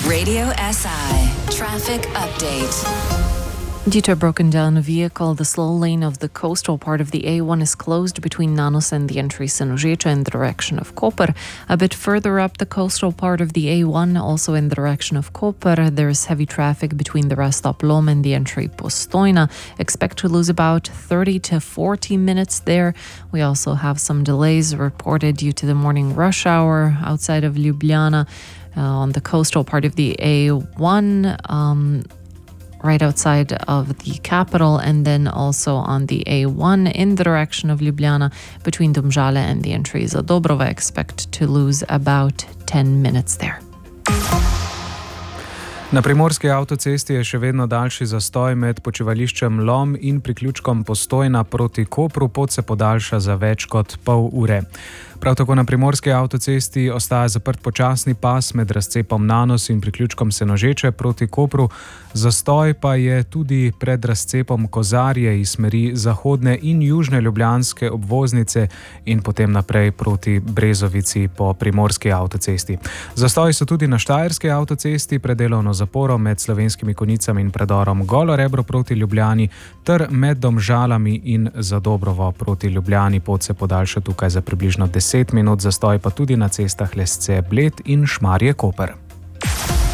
Radio SI Traffic Update. Due to a broken down vehicle, the slow lane of the coastal part of the A1 is closed between Nanos and the entry Senožeče in the direction of Koper. A bit further up the coastal part of the A1, also in the direction of Koper, there is heavy traffic between the rest stop Lom and the entry Postojna. Expect to lose about 30 to 40 minutes there. We also have some delays reported due to the morning rush hour outside of Ljubljana on the coastal part of the A1. Right outside of the capital, and then also on the A1 in the direction of Ljubljana between Domžale and the entry Zadobrova. Expect to lose about 10 minutes there. Na primorski avtocesti je še vedno daljši zastoj med počivališčem Lom in priključkom Postojna proti Kopru. Pot se podaljša za več kot pol ure. Prav tako na primorski avtocesti ostaja zaprt počasni pas med razcepom Nanos in priključkom Senožeče proti Kopru. Zastoj pa je tudi pred razcepom Kozarje iz smeri zahodne in južne ljubljanske obvoznice in potem naprej proti Brezovici po primorski avtocesti. Zastoji so tudi na štajerski avtocesti pred delovno zaporo med Slovenskimi Konjicami in predorom Golo Rebro proti Ljubljani ter med Domžalami in Zadobrovo proti Ljubljani. Pot se podaljša tukaj za približno 10 minut, zastoj pa tudi na cestah Lesce Bled in Šmarje Koper.